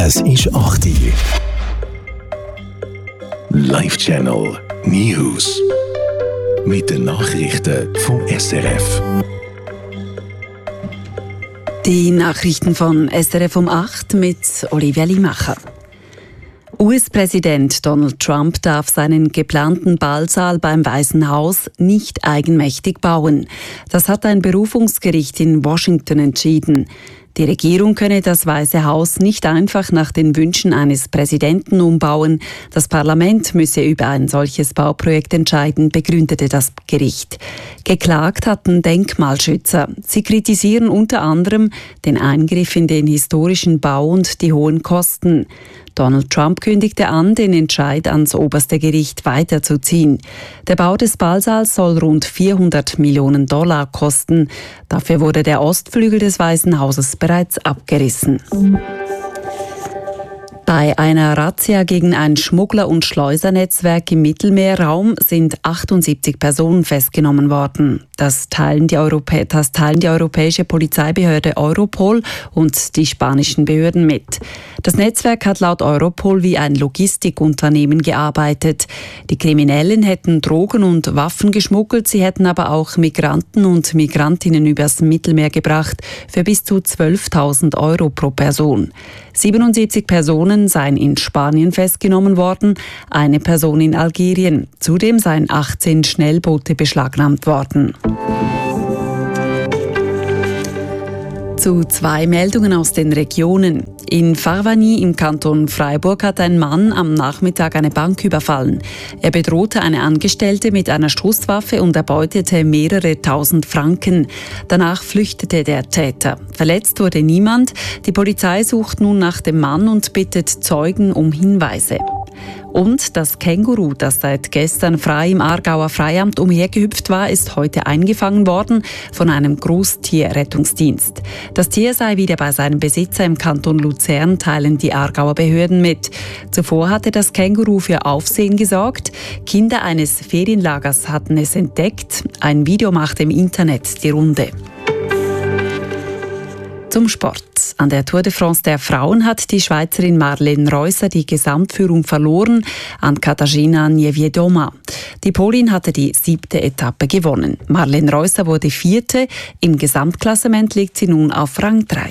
Es ist 8 Uhr. Live Channel News. Mit den Nachrichten vom SRF. Die Nachrichten von SRF um 8 mit Olivia Limacher. US-Präsident Donald Trump darf seinen geplanten Ballsaal beim Weißen Haus nicht eigenmächtig bauen. Das hat ein Berufungsgericht in Washington entschieden. Die Regierung könne das Weiße Haus nicht einfach nach den Wünschen eines Präsidenten umbauen. Das Parlament müsse über ein solches Bauprojekt entscheiden, begründete das Gericht. Geklagt hatten Denkmalschützer. Sie kritisieren unter anderem den Eingriff in den historischen Bau und die hohen Kosten. Donald Trump kündigte an, den Entscheid ans oberste Gericht weiterzuziehen. Der Bau des Ballsaals soll rund $400 Millionen kosten. Dafür wurde der Ostflügel des Weißen Hauses bereits abgerissen. Bei einer Razzia gegen ein Schmuggler- und Schleusernetzwerk im Mittelmeerraum sind 78 Personen festgenommen worden. Das teilen die europäische Polizeibehörde Europol und die spanischen Behörden mit. Das Netzwerk hat laut Europol wie ein Logistikunternehmen gearbeitet. Die Kriminellen hätten Drogen und Waffen geschmuggelt, sie hätten aber auch Migranten und Migrantinnen übers Mittelmeer gebracht für bis zu 12.000 € pro Person. 77 Personen seien in Spanien festgenommen worden, eine Person in Algerien. Zudem seien 18 Schnellboote beschlagnahmt worden. Zu 2 Meldungen aus den Regionen. In Farvagny im Kanton Freiburg hat ein Mann am Nachmittag eine Bank überfallen. Er bedrohte eine Angestellte mit einer Schusswaffe und erbeutete mehrere tausend Franken. Danach flüchtete der Täter. Verletzt wurde niemand. Die Polizei sucht nun nach dem Mann und bittet Zeugen um Hinweise. Und das Känguru, das seit gestern frei im Aargauer Freiamt umhergehüpft war, ist heute eingefangen worden von einem Großtierrettungsdienst. Das Tier sei wieder bei seinem Besitzer im Kanton Luzern, teilen die Aargauer Behörden mit. Zuvor hatte das Känguru für Aufsehen gesorgt. Kinder eines Ferienlagers hatten es entdeckt. Ein Video machte im Internet die Runde. Zum Sport. An der Tour de France der Frauen hat die Schweizerin Marlene Reusser die Gesamtführung verloren an Katarzyna Niewiadoma. Die Polin hatte die 7. Etappe gewonnen. Marlene Reusser wurde 4. Im Gesamtklassement liegt sie nun auf Rang 3.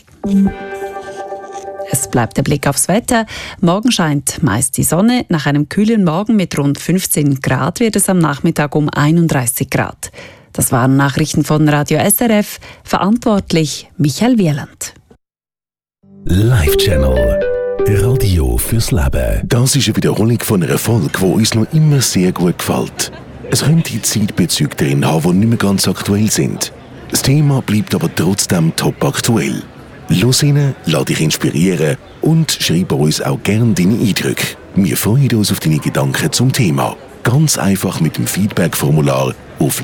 Es bleibt der Blick aufs Wetter. Morgen scheint meist die Sonne. Nach einem kühlen Morgen mit rund 15 Grad wird es am Nachmittag um 31 Grad. Das waren Nachrichten von Radio SRF. Verantwortlich Michael Wieland. Live Channel. Radio fürs Leben. Das ist eine Wiederholung von einer Folge, die uns noch immer sehr gut gefällt. Es könnte Zeitbezüge drin haben, die nicht mehr ganz aktuell sind. Das Thema bleibt aber trotzdem top aktuell. Los rein, lass dich inspirieren und schreib uns auch gerne deine Eindrücke. Wir freuen uns auf deine Gedanken zum Thema. Ganz einfach mit dem Feedback-Formular auf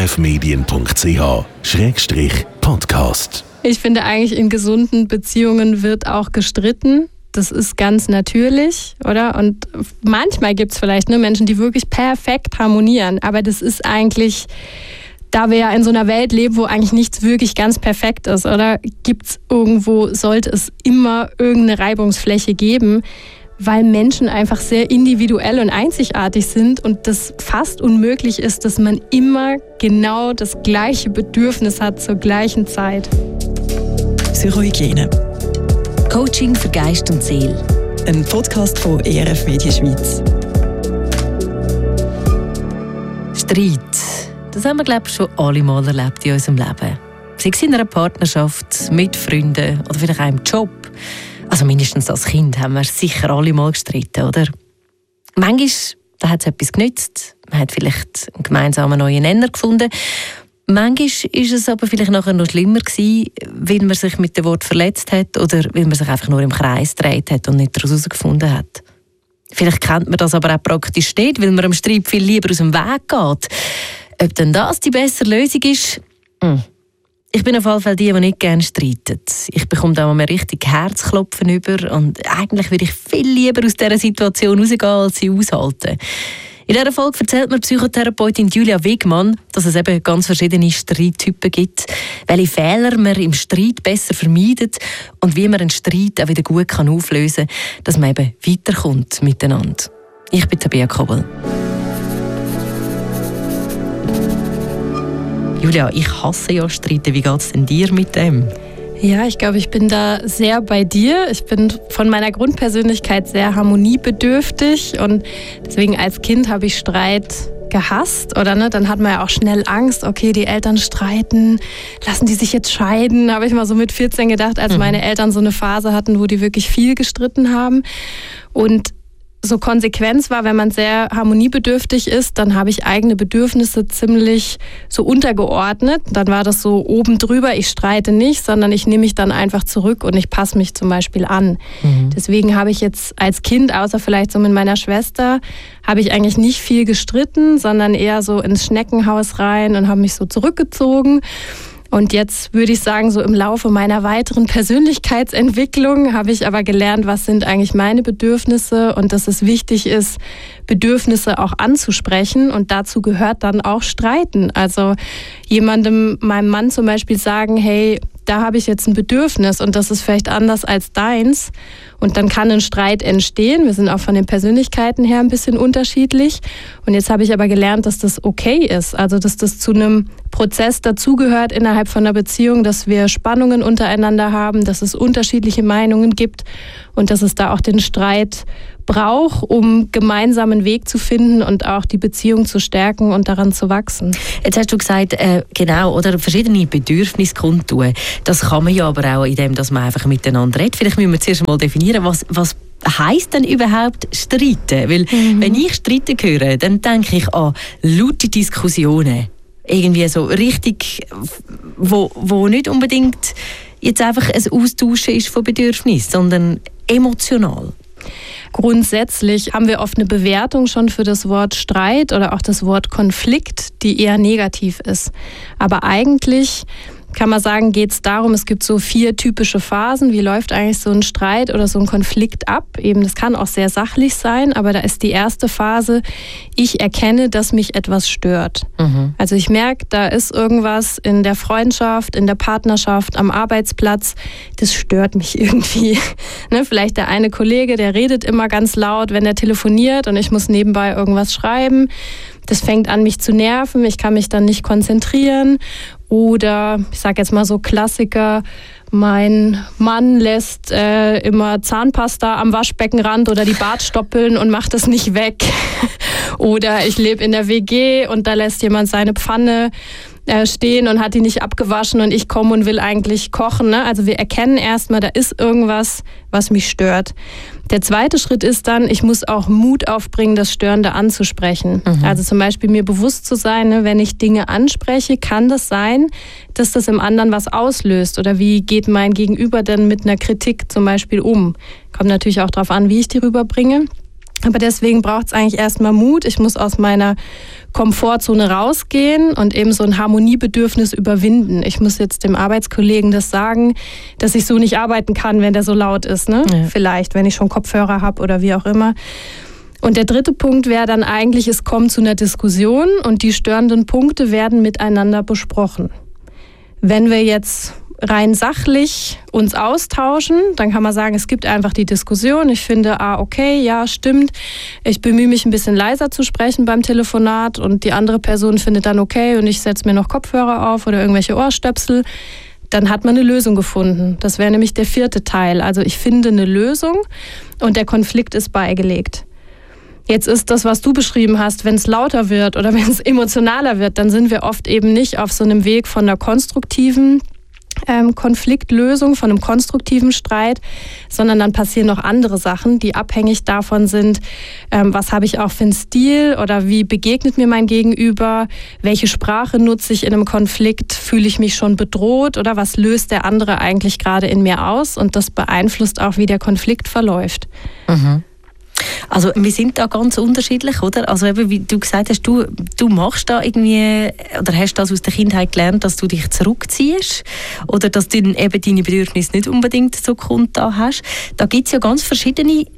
erfmedien.ch/podcast. Ich finde eigentlich, in gesunden Beziehungen wird auch gestritten. Das ist ganz natürlich, oder? Und manchmal gibt es vielleicht Menschen, die wirklich perfekt harmonieren. Aber das ist eigentlich, da wir ja in so einer Welt leben, wo eigentlich nichts wirklich ganz perfekt ist, oder? Sollte es immer irgendeine Reibungsfläche geben, weil Menschen einfach sehr individuell und einzigartig sind und das fast unmöglich ist, dass man immer genau das gleiche Bedürfnis hat zur gleichen Zeit. Psychohygiene. Coaching für Geist und Seele. Ein Podcast von ERF Media Schweiz. Streit. Das haben wir, glaube ich, schon alle mal erlebt in unserem Leben. Sei es in einer Partnerschaft, mit Freunden oder vielleicht auch im Job. Also mindestens als Kind haben wir sicher alle mal gestritten, oder? Manchmal hat es etwas genützt. Man hat vielleicht einen gemeinsamen neuen Nenner gefunden. Manchmal war es aber vielleicht nachher noch schlimmer gewesen, weil man sich mit dem Wort verletzt hat oder weil man sich einfach nur im Kreis gedreht hat und nicht daraus herausgefunden hat. Vielleicht kennt man das aber auch praktisch nicht, weil man am Streit viel lieber aus dem Weg geht. Ob denn das die bessere Lösung ist? Ich bin auf jeden Fall die nicht gerne streiten. Ich bekomme da mal richtig Herzklopfen über und eigentlich würde ich viel lieber aus dieser Situation rausgehen, als sie aushalten. In dieser Folge erzählt mir Psychotherapeutin Julia Wegmann, dass es eben ganz verschiedene Streittypen gibt, welche Fehler man im Streit besser vermeidet und wie man einen Streit auch wieder gut auflösen kann, dass man eben weiterkommt miteinander. Ich bin Tabea Kobel. Julia, ich hasse ja Streiten. Wie geht es denn dir mit dem? Ja, ich glaube, ich bin da sehr bei dir. Ich bin von meiner Grundpersönlichkeit sehr harmoniebedürftig und deswegen als Kind habe ich Streit gehasst, oder ne? Dann hat man ja auch schnell Angst, okay, die Eltern streiten, lassen die sich jetzt scheiden, habe ich mal so mit 14 gedacht, als meine Eltern so eine Phase hatten, wo die wirklich viel gestritten haben. Und so Konsequenz war, wenn man sehr harmoniebedürftig ist, dann habe ich eigene Bedürfnisse ziemlich so untergeordnet. Dann war das so oben drüber, ich streite nicht, sondern ich nehme mich dann einfach zurück und ich passe mich zum Beispiel an. Deswegen habe ich jetzt als Kind, außer vielleicht so mit meiner Schwester, habe ich eigentlich nicht viel gestritten, sondern eher so ins Schneckenhaus rein und habe mich so zurückgezogen. Und jetzt würde ich sagen, so im Laufe meiner weiteren Persönlichkeitsentwicklung habe ich aber gelernt, was sind eigentlich meine Bedürfnisse und dass es wichtig ist, Bedürfnisse auch anzusprechen und dazu gehört dann auch Streiten. Also meinem Mann zum Beispiel sagen, hey, da habe ich jetzt ein Bedürfnis und das ist vielleicht anders als deins. Und dann kann ein Streit entstehen. Wir sind auch von den Persönlichkeiten her ein bisschen unterschiedlich. Und jetzt habe ich aber gelernt, dass das okay ist. Also dass das zu einem Prozess dazugehört innerhalb von einer Beziehung, dass wir Spannungen untereinander haben, dass es unterschiedliche Meinungen gibt und dass es da auch den Streit braucht, um gemeinsam einen Weg zu finden und auch die Beziehung zu stärken und daran zu wachsen. Jetzt hast du gesagt, genau, oder verschiedene Bedürfnisse kundtun. Das kann man ja aber auch, indem dass man einfach miteinander redet. Vielleicht müssen wir zuerst mal definieren, was heisst denn überhaupt streiten? Weil wenn ich streiten höre, dann denke ich an laute Diskussionen. Irgendwie so richtig, wo nicht unbedingt jetzt einfach ein Austauschen ist von Bedürfnissen, sondern emotional. Grundsätzlich haben wir oft eine Bewertung schon für das Wort Streit oder auch das Wort Konflikt, die eher negativ ist. Aber eigentlich kann man sagen, geht es darum, es gibt so 4 typische Phasen. Wie läuft eigentlich so ein Streit oder so ein Konflikt ab? Eben, das kann auch sehr sachlich sein, aber da ist die erste Phase, ich erkenne, dass mich etwas stört. Also ich merke, da ist irgendwas in der Freundschaft, in der Partnerschaft, am Arbeitsplatz, das stört mich irgendwie. Ne, vielleicht der eine Kollege, der redet immer ganz laut, wenn er telefoniert und ich muss nebenbei irgendwas schreiben. Das fängt an, mich zu nerven, ich kann mich dann nicht konzentrieren. Oder, ich sage jetzt mal so Klassiker, mein Mann lässt immer Zahnpasta am Waschbeckenrand oder die Bartstoppeln und macht es nicht weg. Oder ich lebe in der WG und da lässt jemand seine Pfanne stehen und hat die nicht abgewaschen und ich komme und will eigentlich kochen. Ne? Also wir erkennen erstmal, da ist irgendwas, was mich stört. Der zweite Schritt ist dann, ich muss auch Mut aufbringen, das Störende anzusprechen. Also zum Beispiel mir bewusst zu sein, ne, wenn ich Dinge anspreche, kann das sein, dass das im anderen was auslöst. Oder wie geht mein Gegenüber denn mit einer Kritik zum Beispiel um? Kommt natürlich auch darauf an, wie ich die rüberbringe. Aber deswegen braucht es eigentlich erstmal Mut. Ich muss aus meiner Komfortzone rausgehen und eben so ein Harmoniebedürfnis überwinden. Ich muss jetzt dem Arbeitskollegen das sagen, dass ich so nicht arbeiten kann, wenn der so laut ist. Ne? Ja. Vielleicht, wenn ich schon Kopfhörer habe oder wie auch immer. Und der dritte Punkt wäre dann eigentlich, es kommt zu einer Diskussion und die störenden Punkte werden miteinander besprochen. Wenn wir jetzt rein sachlich uns austauschen, dann kann man sagen, es gibt einfach die Diskussion. Ich finde, okay, ja, stimmt. Ich bemühe mich ein bisschen leiser zu sprechen beim Telefonat und die andere Person findet dann okay und ich setze mir noch Kopfhörer auf oder irgendwelche Ohrstöpsel. Dann hat man eine Lösung gefunden. Das wäre nämlich der 4. Teil. Also ich finde eine Lösung und der Konflikt ist beigelegt. Jetzt ist das, was du beschrieben hast, wenn es lauter wird oder wenn es emotionaler wird, dann sind wir oft eben nicht auf so einem Weg von einer konstruktiven Konfliktlösung, von einem konstruktiven Streit, sondern dann passieren noch andere Sachen, die abhängig davon sind, was habe ich auch für einen Stil oder wie begegnet mir mein Gegenüber, welche Sprache nutze ich in einem Konflikt, fühle ich mich schon bedroht oder was löst der andere eigentlich gerade in mir aus und das beeinflusst auch, wie der Konflikt verläuft. Also wir sind da ganz unterschiedlich, oder? Also eben, wie du gesagt hast, du machst da irgendwie, oder hast das aus der Kindheit gelernt, dass du dich zurückziehst oder dass du eben deine Bedürfnisse nicht unbedingt so kundtan hast. Da gibt es ja ganz verschiedene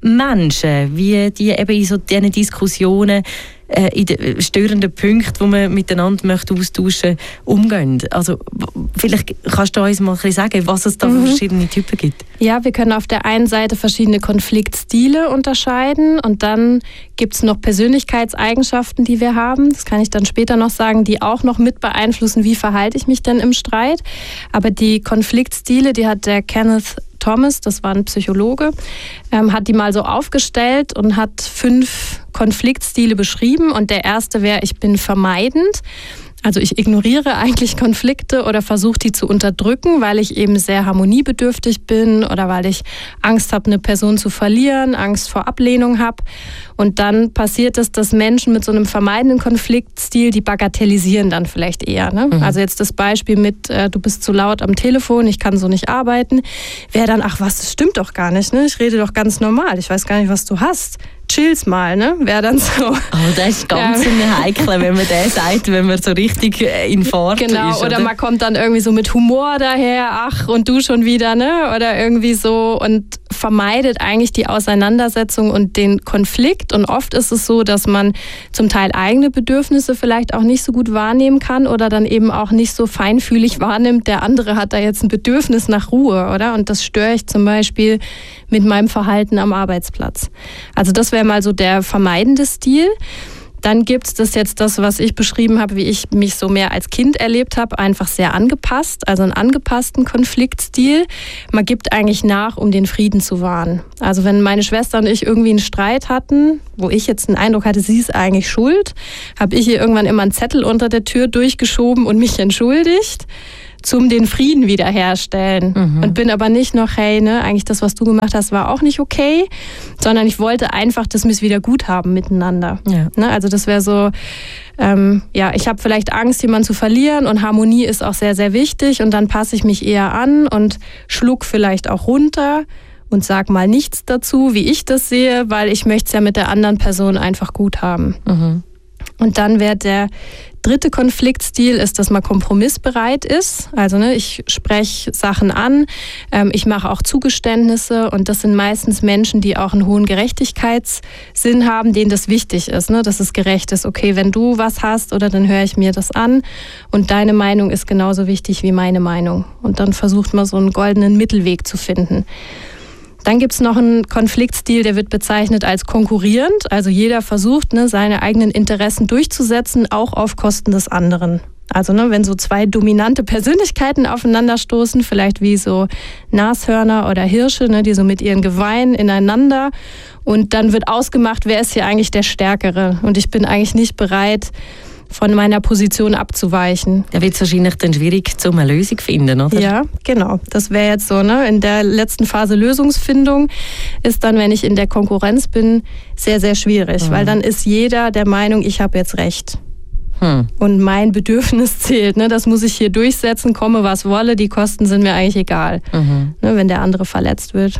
Menschen, wie die eben in so diesen Diskussionen in den störenden Punkten, die man miteinander möchte austauschen, umgehen. Also vielleicht kannst du uns mal ein bisschen sagen, was es da für verschiedene Typen gibt. Ja, wir können auf der einen Seite verschiedene Konfliktstile unterscheiden und dann gibt es noch Persönlichkeitseigenschaften, die wir haben. Das kann ich dann später noch sagen, die auch noch mit beeinflussen, wie verhalte ich mich denn im Streit. Aber die Konfliktstile, die hat der Kenneth Thomas, das war ein Psychologe, hat die mal so aufgestellt und hat 5 Konfliktstile beschrieben. Und der erste wäre, ich bin vermeidend. Also ich ignoriere eigentlich Konflikte oder versuche die zu unterdrücken, weil ich eben sehr harmoniebedürftig bin oder weil ich Angst habe, eine Person zu verlieren, Angst vor Ablehnung habe. Und dann passiert es, dass Menschen mit so einem vermeidenden Konfliktstil, die bagatellisieren dann vielleicht eher. Ne? Also jetzt das Beispiel mit, du bist zu laut am Telefon, ich kann so nicht arbeiten, wäre dann, ach was, das stimmt doch gar nicht, ne? Ich rede doch ganz normal, ich weiß gar nicht, was du hast. Chill's mal, ne? Wäre dann so. Oh, das ist ganz heikel, wenn man das sagt, wenn man so richtig in Fahrt ist. Genau, oder man kommt dann irgendwie so mit Humor daher, ach, und du schon wieder, ne? Oder irgendwie so und vermeidet eigentlich die Auseinandersetzung und den Konflikt. Und oft ist es so, dass man zum Teil eigene Bedürfnisse vielleicht auch nicht so gut wahrnehmen kann oder dann eben auch nicht so feinfühlig wahrnimmt. Der andere hat da jetzt ein Bedürfnis nach Ruhe, oder? Und das störe ich zum Beispiel mit meinem Verhalten am Arbeitsplatz. Also das wäre mal so der vermeidende Stil. Dann gibt es das, was ich beschrieben habe, wie ich mich so mehr als Kind erlebt habe, einfach sehr angepasst, also einen angepassten Konfliktstil. Man gibt eigentlich nach, um den Frieden zu wahren. Also wenn meine Schwester und ich irgendwie einen Streit hatten, wo ich jetzt den Eindruck hatte, sie ist eigentlich schuld, habe ich ihr irgendwann immer einen Zettel unter der Tür durchgeschoben und mich entschuldigt, zum den Frieden wiederherstellen. Und bin aber nicht noch, hey, ne, eigentlich das, was du gemacht hast, war auch nicht okay, sondern ich wollte einfach, dass wir es wieder gut haben miteinander. Ja. Ne, also das wäre so, ich habe vielleicht Angst, jemanden zu verlieren und Harmonie ist auch sehr, sehr wichtig und dann passe ich mich eher an und schluck vielleicht auch runter und sag mal nichts dazu, wie ich das sehe, weil ich möchte es ja mit der anderen Person einfach gut haben. Und dann wäre der dritte Konfliktstil, ist, dass man kompromissbereit ist. Also ich spreche Sachen an, ich mache auch Zugeständnisse und das sind meistens Menschen, die auch einen hohen Gerechtigkeitssinn haben, denen das wichtig ist, ne? Dass es gerecht ist. Okay, wenn du was hast, oder dann höre ich mir das an und deine Meinung ist genauso wichtig wie meine Meinung. Und dann versucht man so einen goldenen Mittelweg zu finden. Dann gibt es noch einen Konfliktstil, der wird bezeichnet als konkurrierend. Also jeder versucht, seine eigenen Interessen durchzusetzen, auch auf Kosten des anderen. Also wenn so 2 dominante Persönlichkeiten aufeinanderstoßen, vielleicht wie so Nashörner oder Hirsche, die so mit ihren Geweihen ineinander. Und dann wird ausgemacht, wer ist hier eigentlich der Stärkere. Und ich bin eigentlich nicht bereit, von meiner Position abzuweichen. Da wird es wahrscheinlich dann schwierig, eine Lösung zu finden, oder? Ja, genau. Das wäre jetzt so, in der letzten Phase Lösungsfindung ist dann, wenn ich in der Konkurrenz bin, sehr, sehr schwierig, weil dann ist jeder der Meinung, ich habe jetzt recht. Und mein Bedürfnis zählt. Das muss ich hier durchsetzen, komme was wolle, die Kosten sind mir eigentlich egal. Wenn der andere verletzt wird,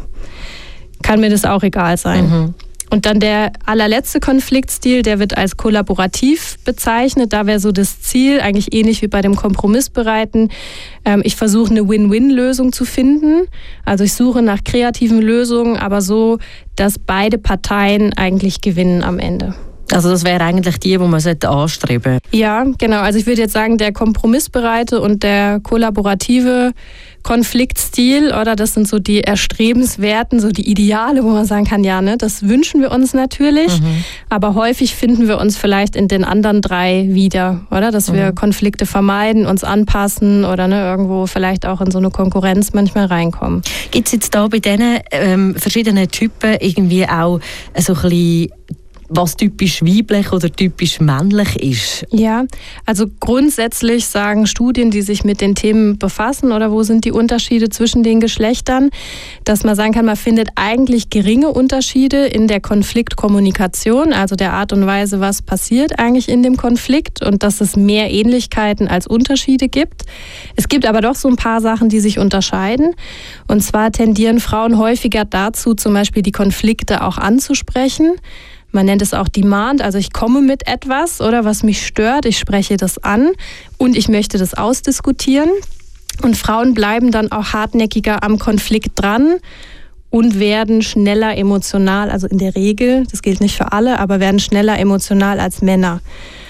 kann mir das auch egal sein. Und dann der allerletzte Konfliktstil, der wird als kollaborativ bezeichnet. Da wäre so das Ziel, eigentlich ähnlich wie bei dem Kompromissbereiten. Ich versuche eine Win-Win-Lösung zu finden. Also ich suche nach kreativen Lösungen, aber so, dass beide Parteien eigentlich gewinnen am Ende. Also das wäre eigentlich die man anstreben sollte. Ja, genau. Also ich würde jetzt sagen, der kompromissbereite und der kollaborative Konfliktstil, oder das sind so die erstrebenswerten, so die Ideale, wo man sagen kann, ja, das wünschen wir uns natürlich, aber häufig finden wir uns vielleicht in den anderen 3 wieder, oder? Dass wir Konflikte vermeiden, uns anpassen oder irgendwo vielleicht auch in so eine Konkurrenz manchmal reinkommen. Gibt es jetzt da bei diesen verschiedenen Typen irgendwie auch so ein bisschen, was typisch weiblich oder typisch männlich ist? Ja, also grundsätzlich sagen Studien, die sich mit den Themen befassen, oder wo sind die Unterschiede zwischen den Geschlechtern, dass man sagen kann, man findet eigentlich geringe Unterschiede in der Konfliktkommunikation, also der Art und Weise, was passiert eigentlich in dem Konflikt, und dass es mehr Ähnlichkeiten als Unterschiede gibt. Es gibt aber doch so ein paar Sachen, die sich unterscheiden. Und zwar tendieren Frauen häufiger dazu, zum Beispiel die Konflikte auch anzusprechen. Man nennt es auch Demand, also ich komme mit etwas, oder was mich stört, ich spreche das an und ich möchte das ausdiskutieren. Und Frauen bleiben dann auch hartnäckiger am Konflikt dran und werden schneller emotional, also in der Regel, das gilt nicht für alle, aber werden schneller emotional als Männer.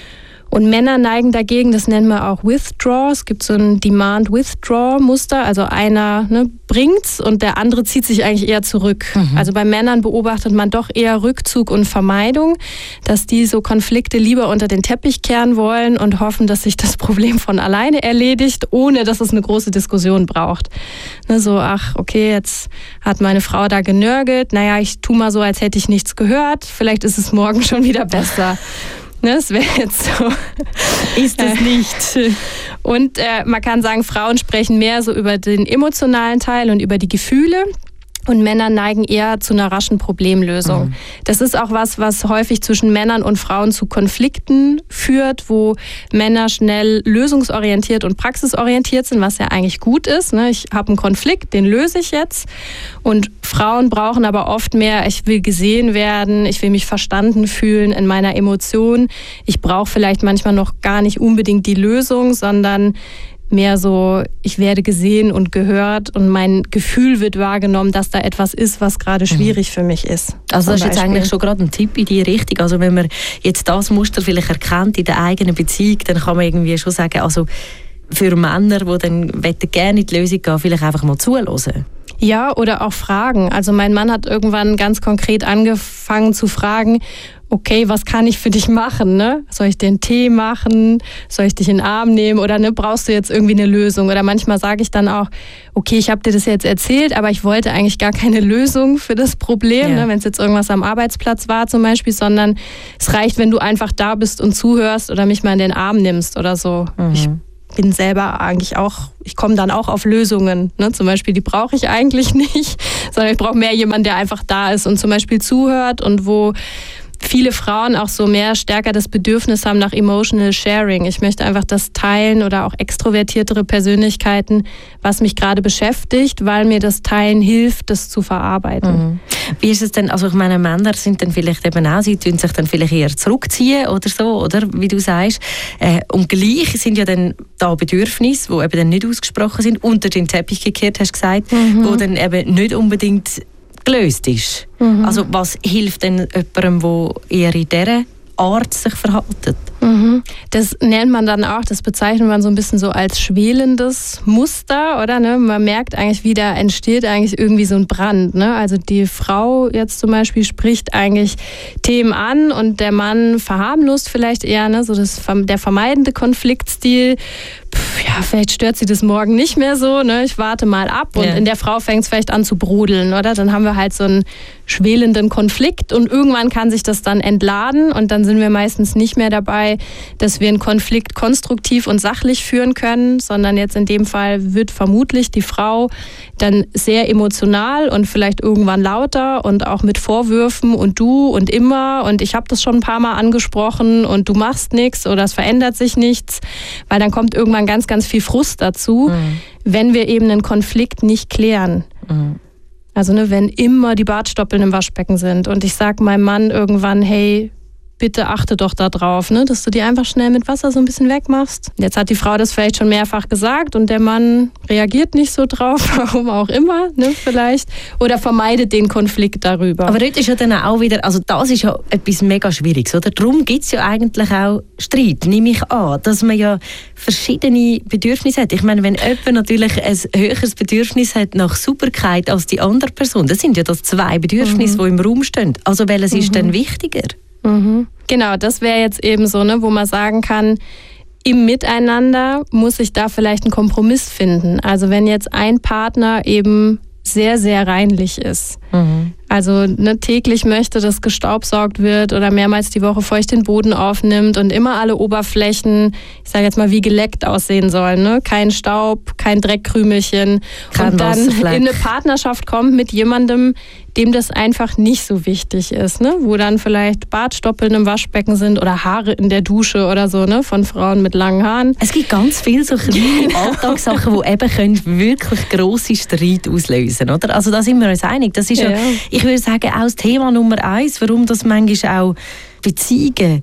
Und Männer neigen dagegen, das nennen wir auch Withdraw. Es gibt so ein Demand-Withdraw-Muster, also einer bringt's und der andere zieht sich eigentlich eher zurück. Also bei Männern beobachtet man doch eher Rückzug und Vermeidung, dass die so Konflikte lieber unter den Teppich kehren wollen und hoffen, dass sich das Problem von alleine erledigt, ohne dass es eine große Diskussion braucht. So, ach, okay, jetzt hat meine Frau da genörgelt, naja, ich tu mal so, als hätte ich nichts gehört, vielleicht ist es morgen schon wieder besser. Das wäre jetzt so. Ist es nicht. Und man kann sagen, Frauen sprechen mehr so über den emotionalen Teil und über die Gefühle. Und Männer neigen eher zu einer raschen Problemlösung. Das ist auch was häufig zwischen Männern und Frauen zu Konflikten führt, wo Männer schnell lösungsorientiert und praxisorientiert sind, was ja eigentlich gut ist. Ich habe einen Konflikt, den löse ich jetzt. Und Frauen brauchen aber oft mehr, ich will gesehen werden, ich will mich verstanden fühlen in meiner Emotion. Ich brauche vielleicht manchmal noch gar nicht unbedingt die Lösung, sondern mehr so, ich werde gesehen und gehört und mein Gefühl wird wahrgenommen, dass da etwas ist, was gerade schwierig für mich ist. Also das ist jetzt eigentlich schon gerade ein Tipp in die Richtung. Also wenn man jetzt das Muster vielleicht erkennt in der eigenen Beziehung, dann kann man irgendwie schon sagen, also für Männer, die dann gerne in die Lösung gehen, vielleicht einfach mal zuhören. Ja, oder auch fragen. Also mein Mann hat irgendwann ganz konkret angefangen zu fragen, okay, was kann ich für dich machen? Ne? Soll ich dir einen Tee machen? Soll ich dich in den Arm nehmen? Oder brauchst du jetzt irgendwie eine Lösung? Oder manchmal sage ich dann auch, okay, ich habe dir das jetzt erzählt, aber ich wollte eigentlich gar keine Lösung für das Problem, ne? Wenn es jetzt irgendwas am Arbeitsplatz war zum Beispiel, sondern es reicht, wenn du einfach da bist und zuhörst oder mich mal in den Arm nimmst oder so. Ich bin selber eigentlich auch, ich komme dann auch auf Lösungen. Ne? Zum Beispiel, die brauche ich eigentlich nicht, sondern ich brauche mehr jemanden, der einfach da ist und zum Beispiel zuhört und wo viele Frauen auch so stärker das Bedürfnis haben nach Emotional Sharing. Ich möchte einfach das teilen oder auch extrovertiertere Persönlichkeiten, was mich gerade beschäftigt, weil mir das Teilen hilft, das zu verarbeiten. Wie ist es denn, also ich meine, Männer sind dann vielleicht eben auch, sie tun sich dann vielleicht eher zurückziehen oder so, oder wie du sagst. Und gleich sind ja dann da Bedürfnisse, die eben dann nicht ausgesprochen sind, unter den Teppich gekehrt, hast du gesagt, wo dann eben nicht unbedingt gelöst ist. Also was hilft denn jemandem, der eher in dieser Art sich verhalten? Das nennt man dann auch, das bezeichnet man so ein bisschen so als schwelendes Muster, oder? Ne? Man merkt eigentlich, wie da entsteht eigentlich irgendwie so ein Brand. Ne? Also die Frau jetzt zum Beispiel spricht eigentlich Themen an und der Mann verharmlost vielleicht eher, ne? So der vermeidende Konfliktstil. Vielleicht stört sie das morgen nicht mehr so, ne? Ich warte mal ab und in der Frau fängt es vielleicht an zu brodeln, oder? Dann haben wir halt so einen schwelenden Konflikt und irgendwann kann sich das dann entladen und dann sind wir meistens nicht mehr dabei, dass wir einen Konflikt konstruktiv und sachlich führen können, sondern jetzt in dem Fall wird vermutlich die Frau dann sehr emotional und vielleicht irgendwann lauter und auch mit Vorwürfen und du und immer und ich habe das schon ein paar Mal angesprochen und du machst nichts oder es verändert sich nichts, weil dann kommt irgendwann ganz, ganz viel Frust dazu, wenn wir eben einen Konflikt nicht klären. Also wenn immer die Bartstoppeln im Waschbecken sind und ich sage meinem Mann irgendwann, hey, bitte achte doch da drauf, ne, dass du die einfach schnell mit Wasser so ein bisschen wegmachst. Jetzt hat die Frau das vielleicht schon mehrfach gesagt und der Mann reagiert nicht so drauf, warum auch immer, ne, vielleicht. Oder vermeidet den Konflikt darüber. Aber dort ist ja dann auch wieder, also das ist ja etwas mega Schwieriges, oder? Darum gibt es ja eigentlich auch Streit, nehme ich an, dass man ja verschiedene Bedürfnisse hat. Ich meine, wenn jemand natürlich ein höheres Bedürfnis hat nach Sauberkeit als die andere Person, das sind ja das zwei Bedürfnisse, die im Raum stehen. Also welches ist denn wichtiger? Genau, das wäre jetzt eben so, ne, wo man sagen kann, im Miteinander muss ich da vielleicht einen Kompromiss finden. Also wenn jetzt ein Partner eben sehr, sehr reinlich ist, also täglich möchte, dass gestaubsaugt wird oder mehrmals die Woche feucht den Boden aufnimmt und immer alle Oberflächen, ich sage jetzt mal, wie geleckt aussehen sollen. Ne? Kein Staub, kein Dreckkrümelchen. Und dann in eine Partnerschaft kommt mit jemandem, dem das einfach nicht so wichtig ist, ne? Wo dann vielleicht Bartstoppeln im Waschbecken sind oder Haare in der Dusche oder so, ne? Von Frauen mit langen Haaren. Es gibt ganz viele so kleine Alltagssachen, die eben können wirklich grosse Streit auslösen, oder? Also da sind wir uns einig. Das ist ich würde sagen, auch das Thema Nummer 1, warum das manchmal auch Beziehungen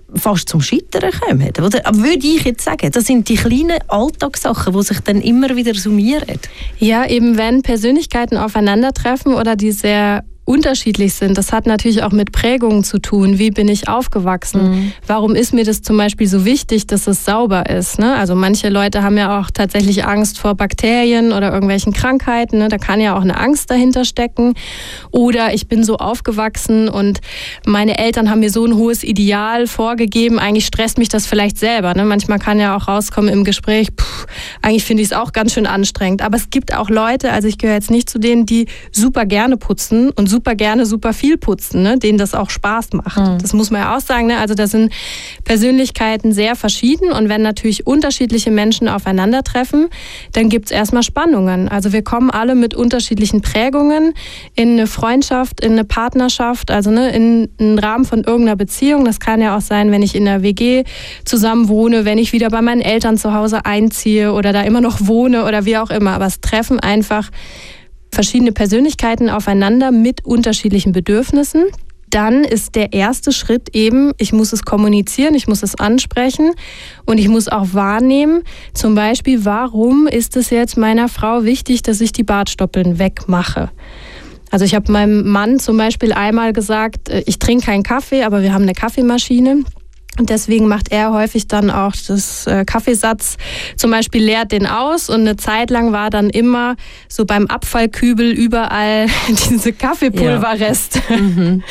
fast zum Scheitern kommen. Oder? Aber würde ich jetzt sagen, das sind die kleinen Alltagssachen, die sich dann immer wieder summieren. Ja, eben wenn Persönlichkeiten aufeinandertreffen oder die sehr unterschiedlich sind. Das hat natürlich auch mit Prägungen zu tun. Wie bin ich aufgewachsen? Warum ist mir das zum Beispiel so wichtig, dass es sauber ist? Ne? Also manche Leute haben ja auch tatsächlich Angst vor Bakterien oder irgendwelchen Krankheiten. Ne? Da kann ja auch eine Angst dahinter stecken. Oder ich bin so aufgewachsen und meine Eltern haben mir so ein hohes Ideal vorgegeben. Eigentlich stresst mich das vielleicht selber. Ne? Manchmal kann ja auch rauskommen im Gespräch, eigentlich finde ich es auch ganz schön anstrengend. Aber es gibt auch Leute, also ich gehöre jetzt nicht zu denen, die super gerne putzen und super gerne super viel putzen, ne? Denen das auch Spaß macht. Das muss man ja auch sagen. Ne? Also da sind Persönlichkeiten sehr verschieden und wenn natürlich unterschiedliche Menschen aufeinandertreffen, dann gibt es erstmal Spannungen. Also wir kommen alle mit unterschiedlichen Prägungen in eine Freundschaft, in eine Partnerschaft, also ne, in einen Rahmen von irgendeiner Beziehung. Das kann ja auch sein, wenn ich in einer WG zusammen wohne, wenn ich wieder bei meinen Eltern zu Hause einziehe oder da immer noch wohne oder wie auch immer. Aber es treffen einfach verschiedene Persönlichkeiten aufeinander mit unterschiedlichen Bedürfnissen. Dann ist der erste Schritt eben, ich muss es kommunizieren, ich muss es ansprechen und ich muss auch wahrnehmen, zum Beispiel, warum ist es jetzt meiner Frau wichtig, dass ich die Bartstoppeln wegmache? Also ich habe meinem Mann zum Beispiel einmal gesagt, ich trinke keinen Kaffee, aber wir haben eine Kaffeemaschine. Und deswegen macht er häufig dann auch das Kaffeesatz, zum Beispiel leert den aus und eine Zeit lang war dann immer so beim Abfallkübel überall diese Kaffeepulverreste. Ja.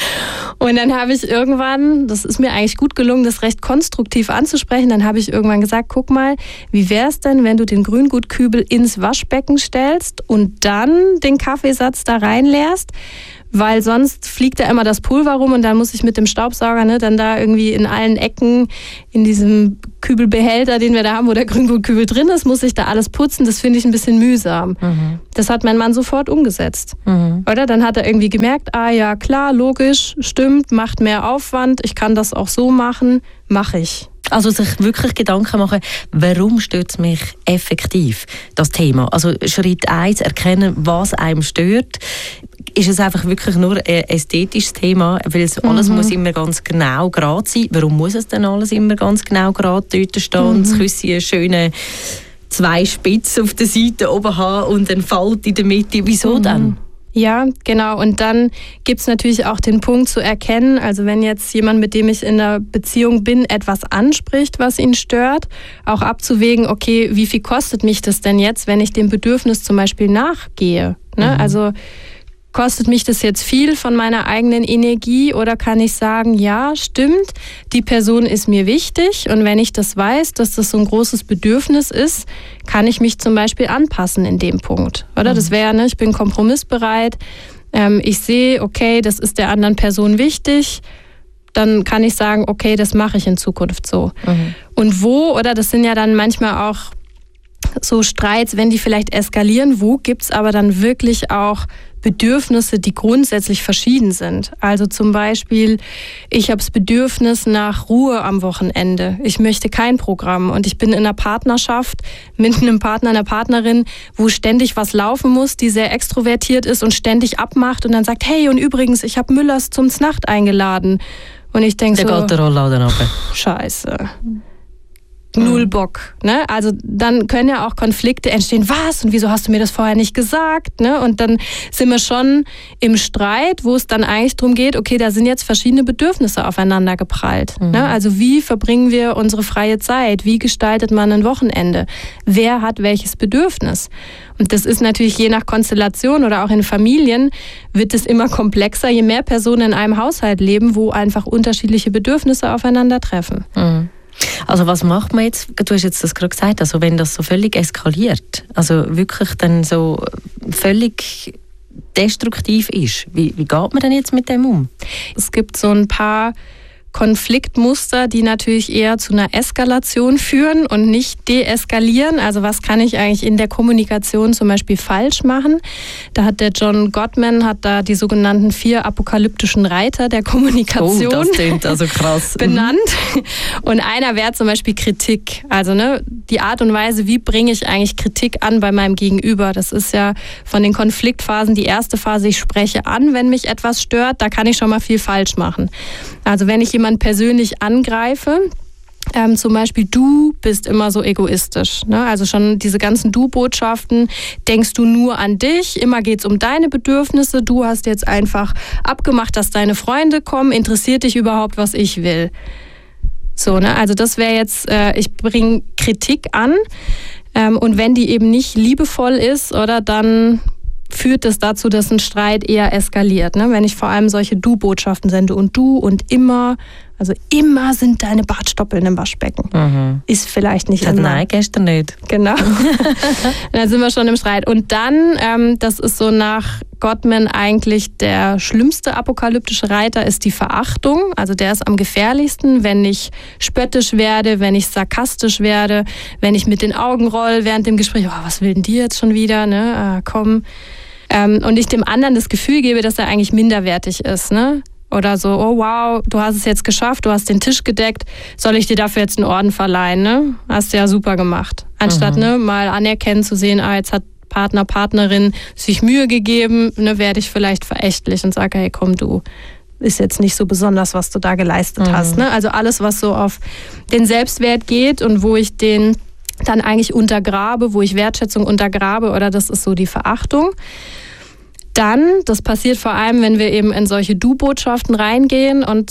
Und dann habe ich irgendwann, das ist mir eigentlich gut gelungen, das recht konstruktiv anzusprechen, dann habe ich irgendwann gesagt, guck mal, wie wäre es denn, wenn du den Grünguttkübel ins Waschbecken stellst und dann den Kaffeesatz da reinleerst? Weil sonst fliegt da immer das Pulver rum und dann muss ich mit dem Staubsauger dann da irgendwie in allen Ecken in diesem Kübelbehälter, den wir da haben, wo der Grünguttkübel drin ist, muss ich da alles putzen. Das finde ich ein bisschen mühsam. Das hat mein Mann sofort umgesetzt. Oder? Dann hat er irgendwie gemerkt, ja klar, logisch, stimmt, macht mehr Aufwand, ich kann das auch so machen, mache ich. Also sich wirklich Gedanken machen, warum stört es mich effektiv, das Thema? Also Schritt 1, erkennen, was einem stört. Ist es einfach wirklich nur ein ästhetisches Thema, weil alles muss immer ganz genau gerade sein. Warum muss es denn alles immer ganz genau gerade dort stehen und das Küsschen schöne 2 Spitzen auf der Seite oben haben und einen Falt in der Mitte? Wieso dann? Ja, genau. Und dann gibt es natürlich auch den Punkt zu erkennen, also wenn jetzt jemand, mit dem ich in einer Beziehung bin, etwas anspricht, was ihn stört, auch abzuwägen, okay, wie viel kostet mich das denn jetzt, wenn ich dem Bedürfnis zum Beispiel nachgehe? Ne? Also kostet mich das jetzt viel von meiner eigenen Energie oder kann ich sagen, ja, stimmt, die Person ist mir wichtig und wenn ich das weiß, dass das so ein großes Bedürfnis ist, kann ich mich zum Beispiel anpassen in dem Punkt. Oder das wäre, ich bin kompromissbereit, ich sehe, okay, das ist der anderen Person wichtig, dann kann ich sagen, okay, das mache ich in Zukunft so. Und wo, oder das sind ja dann manchmal auch so Streits, wenn die vielleicht eskalieren, wo gibt es aber dann wirklich auch Bedürfnisse, die grundsätzlich verschieden sind. Also zum Beispiel, ich habe das Bedürfnis nach Ruhe am Wochenende. Ich möchte kein Programm und ich bin in einer Partnerschaft mit einem Partner, einer Partnerin, wo ständig was laufen muss, die sehr extrovertiert ist und ständig abmacht und dann sagt, hey, und übrigens, ich habe Müllers zum Znacht eingeladen. Und ich denke so, geht der Rollladen runter. Scheiße. Null Bock. Ne? Also dann können ja auch Konflikte entstehen. Was? Und wieso hast du mir das vorher nicht gesagt? Ne? Und dann sind wir schon im Streit, wo es dann eigentlich darum geht, okay, da sind jetzt verschiedene Bedürfnisse aufeinander geprallt. Ne? Also wie verbringen wir unsere freie Zeit? Wie gestaltet man ein Wochenende? Wer hat welches Bedürfnis? Und das ist natürlich je nach Konstellation oder auch in Familien wird es immer komplexer, je mehr Personen in einem Haushalt leben, wo einfach unterschiedliche Bedürfnisse aufeinandertreffen. Also was macht man jetzt, du hast jetzt das gerade gesagt, also wenn das so völlig eskaliert, also wirklich dann so völlig destruktiv ist, wie geht man denn jetzt mit dem um? Es gibt so ein paar Konfliktmuster, die natürlich eher zu einer Eskalation führen und nicht deeskalieren. Also was kann ich eigentlich in der Kommunikation zum Beispiel falsch machen? Da hat der John Gottman da die sogenannten 4 apokalyptischen Reiter der Kommunikation das klingt also krass. benannt. Und einer wäre zum Beispiel Kritik. Also die Art und Weise, wie bringe ich eigentlich Kritik an bei meinem Gegenüber? Das ist ja von den Konfliktphasen die erste Phase, ich spreche an, wenn mich etwas stört. Da kann ich schon mal viel falsch machen. Also wenn ich jemand persönlich angreife, zum Beispiel, du bist immer so egoistisch. Ne? Also schon diese ganzen Du-Botschaften, denkst du nur an dich, immer geht's um deine Bedürfnisse, du hast jetzt einfach abgemacht, dass deine Freunde kommen, interessiert dich überhaupt, was ich will? So, ne? Also das wäre jetzt, ich bringe Kritik an und wenn die eben nicht liebevoll ist, oder dann führt es dazu, dass ein Streit eher eskaliert. Ne? Wenn ich vor allem solche Du-Botschaften sende und du und immer, also immer sind deine Bartstoppeln im Waschbecken. Ist vielleicht nicht immer. Nein, gestern nicht. Genau. Dann sind wir schon im Streit. Und dann, das ist so nach Gottman eigentlich der schlimmste apokalyptische Reiter, ist die Verachtung. Also der ist am gefährlichsten, wenn ich spöttisch werde, wenn ich sarkastisch werde, wenn ich mit den Augen roll während dem Gespräch. Oh, was will denn die jetzt schon wieder? Ne? Komm. Und ich dem anderen das Gefühl gebe, dass er eigentlich minderwertig ist. Ne? Oder so, oh wow, du hast es jetzt geschafft, du hast den Tisch gedeckt, soll ich dir dafür jetzt einen Orden verleihen? Ne? Hast du ja super gemacht. Anstatt mal anerkennen zu sehen, jetzt hat Partner, Partnerin sich Mühe gegeben, ne, werde ich vielleicht verächtlich und sage, hey komm, du, ist jetzt nicht so besonders, was du da geleistet hast. Ne? Also alles, was so auf den Selbstwert geht und wo ich den dann eigentlich untergrabe, wo ich Wertschätzung untergrabe, oder das ist so die Verachtung. Dann, das passiert vor allem, wenn wir eben in solche Du-Botschaften reingehen und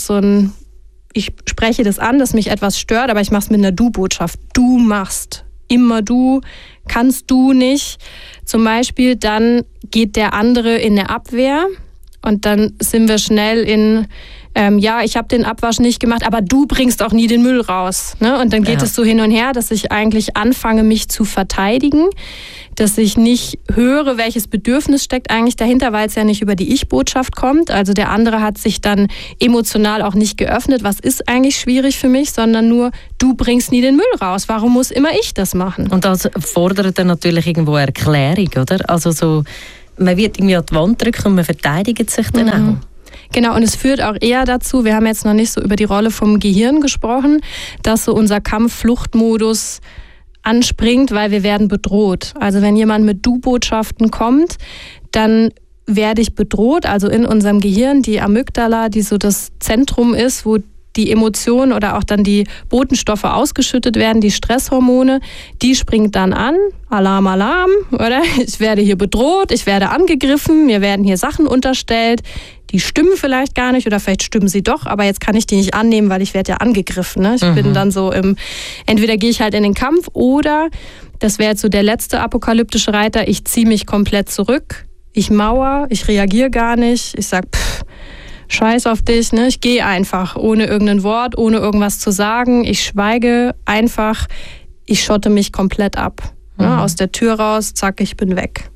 ich spreche das an, dass mich etwas stört, aber ich mache es mit einer Du-Botschaft. Du machst, immer du, kannst du nicht. Zum Beispiel, dann geht der andere in eine Abwehr und dann sind wir schnell in, ich habe den Abwasch nicht gemacht, aber du bringst auch nie den Müll raus. Ne? Und dann geht es so hin und her, dass ich eigentlich anfange, mich zu verteidigen, dass ich nicht höre, welches Bedürfnis steckt eigentlich dahinter, weil es ja nicht über die Ich-Botschaft kommt. Also der andere hat sich dann emotional auch nicht geöffnet. Was ist eigentlich schwierig für mich, sondern nur, du bringst nie den Müll raus. Warum muss immer ich das machen? Und das fordert dann natürlich irgendwo Erklärung, oder? Also so, man wird irgendwie an die Wand drücken und man verteidigt sich dann auch. Genau, und es führt auch eher dazu, wir haben jetzt noch nicht so über die Rolle vom Gehirn gesprochen, dass so unser Kampf-Flucht-Modus anspringt, weil wir werden bedroht. Also wenn jemand mit Du-Botschaften kommt, dann werde ich bedroht. Also in unserem Gehirn, die Amygdala, die so das Zentrum ist, wo die Emotionen oder auch dann die Botenstoffe ausgeschüttet werden, die Stresshormone, die springt dann an. Alarm, Alarm, oder? Ich werde hier bedroht, ich werde angegriffen, mir werden hier Sachen unterstellt, die stimmen vielleicht gar nicht oder vielleicht stimmen sie doch, aber jetzt kann ich die nicht annehmen, weil ich werde ja angegriffen. Ne? Ich bin dann so entweder gehe ich halt in den Kampf oder, das wäre jetzt so der letzte apokalyptische Reiter, ich ziehe mich komplett zurück, ich mauer, ich reagiere gar nicht, ich sage, scheiß auf dich, ne? Ich gehe einfach, ohne irgendein Wort, ohne irgendwas zu sagen, ich schweige einfach, ich schotte mich komplett ab. Ne? Aus der Tür raus, zack, ich bin weg.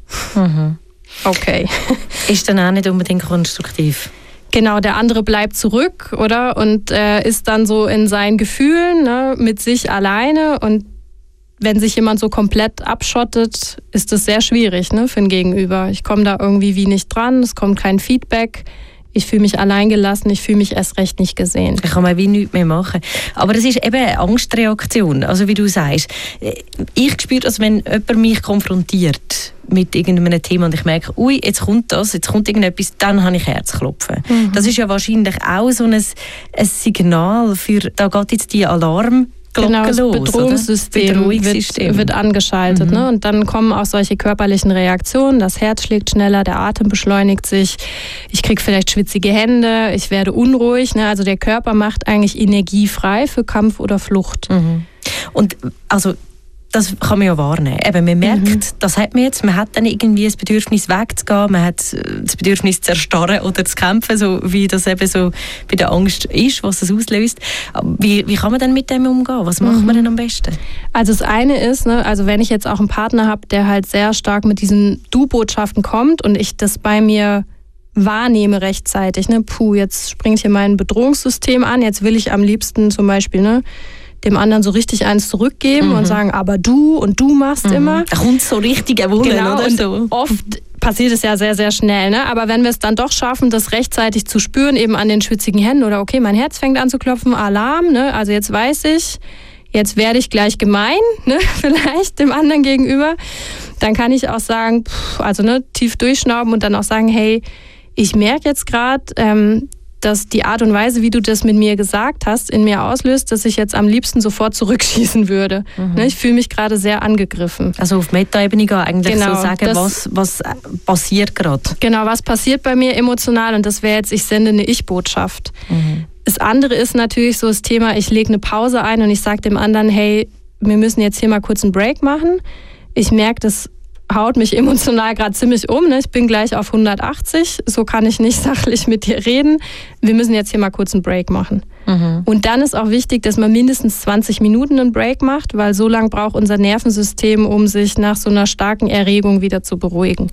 Okay. Ist dann auch nicht unbedingt konstruktiv. Genau, der andere bleibt zurück, oder? Und ist dann so in seinen Gefühlen, ne, mit sich alleine. Und wenn sich jemand so komplett abschottet, ist das sehr schwierig, ne, für ein Gegenüber. Ich komme da irgendwie wie nicht dran, es kommt kein Feedback. Ich fühle mich alleingelassen, ich fühle mich erst recht nicht gesehen. Ich kann mir wie nichts mehr machen. Aber das ist eben eine Angstreaktion, also wie du sagst. Ich spüre, also wenn jemand mich konfrontiert mit irgendeinem Thema und ich merke, ui, jetzt kommt irgendetwas, dann habe ich Herzklopfen. Das ist ja wahrscheinlich auch so ein Signal für, da geht jetzt die Alarm. Genau, das Bedrohungssystem wird angeschaltet. Ne? Und dann kommen auch solche körperlichen Reaktionen. Das Herz schlägt schneller, der Atem beschleunigt sich. Ich kriege vielleicht schwitzige Hände, ich werde unruhig. Ne? Also der Körper macht eigentlich Energie frei für Kampf oder Flucht. Und also das kann man ja wahrnehmen. Eben, man merkt, das hat man jetzt. Man hat dann irgendwie das Bedürfnis wegzugehen, man hat das Bedürfnis zu erstarren oder zu kämpfen, so wie das eben so bei der Angst ist, was es auslöst. Wie kann man denn mit dem umgehen? Was macht man denn am besten? Also das eine ist, ne, also wenn ich jetzt auch einen Partner habe, der halt sehr stark mit diesen Du-Botschaften kommt und ich das bei mir wahrnehme rechtzeitig, ne, jetzt springt hier mein Bedrohungssystem an, jetzt will ich am liebsten zum Beispiel, ne, dem anderen so richtig eins zurückgeben und sagen, aber du und du machst immer. Da kommt so richtig Wollen, genau, oder und so. Oft passiert es ja sehr, sehr schnell. Ne? Aber wenn wir es dann doch schaffen, das rechtzeitig zu spüren, eben an den schwitzigen Händen oder okay, mein Herz fängt an zu klopfen, Alarm, ne? Also jetzt weiß ich, jetzt werde ich gleich gemein, ne? Vielleicht dem anderen gegenüber, dann kann ich auch sagen, tief durchschnauben und dann auch sagen, hey, ich merke jetzt gerade, dass die Art und Weise, wie du das mit mir gesagt hast, in mir auslöst, dass ich jetzt am liebsten sofort zurückschießen würde. Ich fühle mich gerade sehr angegriffen. Also auf Metaebene gehen, eigentlich genau, so sagen, was passiert gerade. Genau, was passiert bei mir emotional, und das wäre jetzt, ich sende eine Ich-Botschaft. Das andere ist natürlich so das Thema, ich lege eine Pause ein und ich sage dem anderen, hey, wir müssen jetzt hier mal kurz einen Break machen. Ich merke, das haut mich emotional gerade ziemlich um. Ne? Ich bin gleich auf 180, so kann ich nicht sachlich mit dir reden. Wir müssen jetzt hier mal kurz einen Break machen. Und dann ist auch wichtig, dass man mindestens 20 Minuten einen Break macht, weil so lange braucht unser Nervensystem, um sich nach so einer starken Erregung wieder zu beruhigen.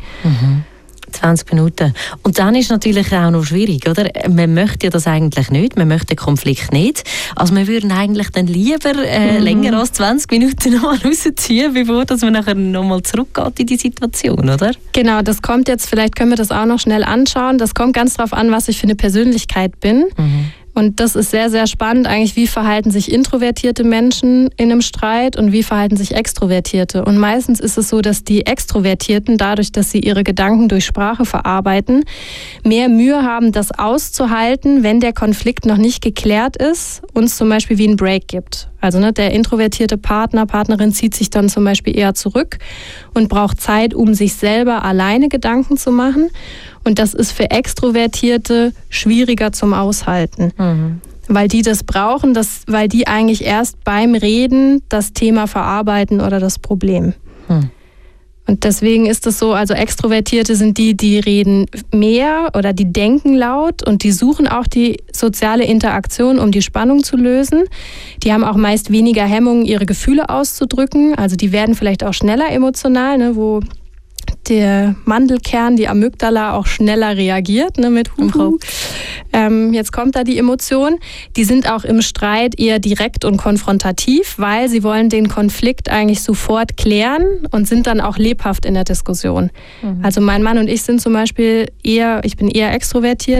20 Minuten. Und dann ist natürlich auch noch schwierig, oder? Man möchte ja das eigentlich nicht, man möchte den Konflikt nicht. Also wir würden eigentlich dann lieber länger als 20 Minuten noch mal rausziehen, bevor dass man nachher nochmal zurückgeht in die Situation, oder? Genau, das kommt jetzt, vielleicht können wir das auch noch schnell anschauen. Das kommt ganz darauf an, was ich für eine Persönlichkeit bin. Und das ist sehr, sehr spannend eigentlich, wie verhalten sich introvertierte Menschen in einem Streit und wie verhalten sich Extrovertierte. Und meistens ist es so, dass die Extrovertierten, dadurch, dass sie ihre Gedanken durch Sprache verarbeiten, mehr Mühe haben, das auszuhalten, wenn der Konflikt noch nicht geklärt ist und es zum Beispiel wie einen Break gibt. Also der introvertierte Partner, Partnerin zieht sich dann zum Beispiel eher zurück und braucht Zeit, um sich selber alleine Gedanken zu machen. Und das ist für Extrovertierte schwieriger zum Aushalten, weil die das brauchen, weil die eigentlich erst beim Reden das Thema verarbeiten oder das Problem. Und deswegen ist es so, also Extrovertierte sind die reden mehr oder die denken laut und die suchen auch die soziale Interaktion, um die Spannung zu lösen. Die haben auch meist weniger Hemmungen, ihre Gefühle auszudrücken. Also die werden vielleicht auch schneller emotional, ne, wo der Mandelkern, die Amygdala, auch schneller reagiert, ne, mit Huhu. Jetzt kommt da die Emotion. Die sind auch im Streit eher direkt und konfrontativ, weil sie wollen den Konflikt eigentlich sofort klären und sind dann auch lebhaft in der Diskussion. Also mein Mann und ich sind zum Beispiel ich bin eher extrovertiert.